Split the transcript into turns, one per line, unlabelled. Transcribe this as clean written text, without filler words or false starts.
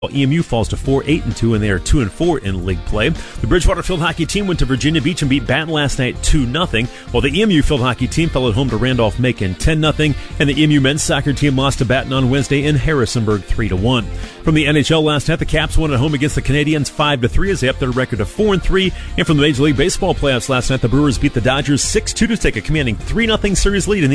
EMU falls to 4-8-2, and they are 2-4 in league play. The Bridgewater field hockey team went to Virginia Beach and beat Baton last night 2-0, while the EMU field hockey team fell at home to Randolph-Macon 10-0, and the EMU men's soccer team lost to Baton on Wednesday in Harrisonburg 3-1. From the NHL last night, the Caps won at home against the Canadiens 5-3 as they upped their record to 4-3. And from the Major League Baseball playoffs last night, the Brewers beat the Dodgers 6-2 to take a commanding 3-0 series lead in the